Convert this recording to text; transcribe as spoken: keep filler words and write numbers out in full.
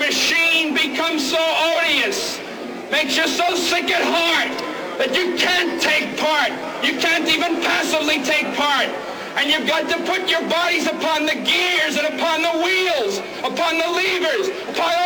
machine becomes so odious, makes you so sick at heart that you can't take part. You can't even passively take part. And you've got to put your bodies upon the gears and upon the wheels, upon the levers, upon